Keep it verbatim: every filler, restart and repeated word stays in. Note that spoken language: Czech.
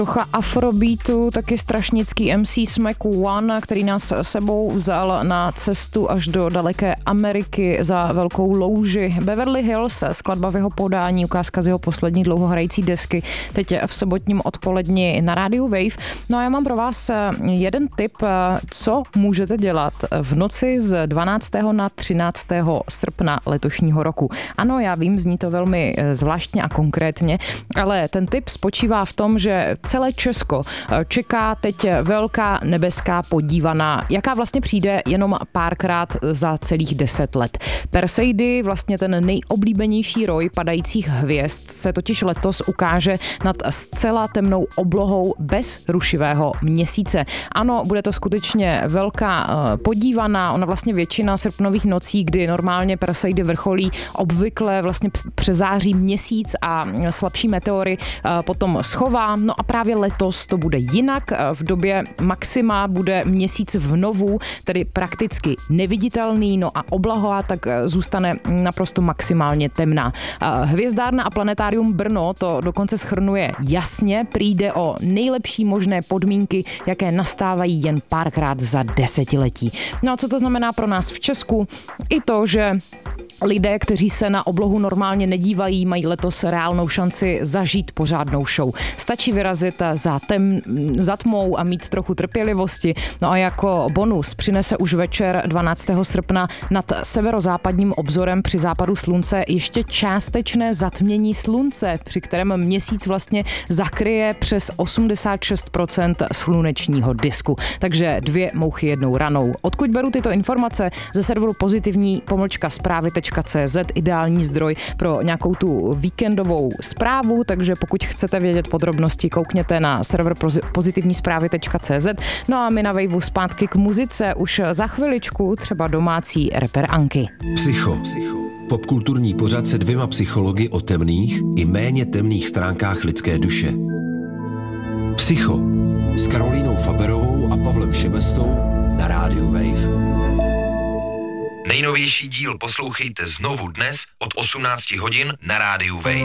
Trocha afrobeatu, taky strašnický em cé Smack One, který nás sebou vzal na cestu až do daleké Ameriky za velkou louži. Beverly Hills, skladba v jeho podání, ukázka z jeho poslední dlouhohrající desky, teď v sobotním odpoledni na rádiu Wave. No a já mám pro vás jeden tip, co můžete dělat v noci z dvanáctého na třináctého srpna letošního roku. Ano, já vím, zní to velmi zvláštně a konkrétně, ale ten tip spočívá v tom, že celé Česko čeká teď velká nebeská podívaná, jaká vlastně přijde jenom párkrát za celých deset let. Perseidy, vlastně ten nejoblíbenější roj padajících hvězd, se totiž letos ukáže nad zcela temnou oblohou bez rušivého měsíce. Ano, bude to skutečně velká podívaná, ona vlastně většina srpnových nocí, kdy normálně Perseidy vrcholí, obvykle vlastně přezáří měsíc a slabší meteory potom schová. No a právě letos to bude jinak. V době maxima bude měsíc v novu, tedy prakticky neviditelný, no a obloha tak zůstane naprosto maximálně temná. Hvězdárna a planetárium Brno to dokonce shrnuje jasně, přijde o nejlepší možné podmínky, jaké nastávají jen párkrát za desetiletí. No a co to znamená pro nás v Česku? I to, že lidé, kteří se na oblohu normálně nedívají, mají letos reálnou šanci zažít pořádnou show. Stačí vyrazit za, tem, za tmou a mít trochu trpělivosti. No a jako bonus přinese už večer dvanáctého srpna nad severozápadním obzorem při západu slunce ještě částečné zatmění slunce, při kterém měsíc vlastně zakryje přes osmdesát šest procent slunečního disku. Takže dvě mouchy jednou ranou. Odkud beru tyto informace? Ze serveru pozitivní pomlčka zprávy tečka cé zet, ideální zdroj pro nějakou tu víkendovou zprávu, takže pokud chcete vědět podrobnosti, koukněte na server pozitivní zprávy tečka cé zet. No a my na Waveu zpátky k muzice, už za chviličku třeba domácí rapper Anky. Psycho. Popkulturní pořad se dvěma psychologi o temných i méně temných stránkách lidské duše. Psycho s Karolínou Faberovou a Pavlem Šebestou na rádiu Wave. Nejnovější díl poslouchejte znovu dnes od osmnácti hodin na rádiu Wave.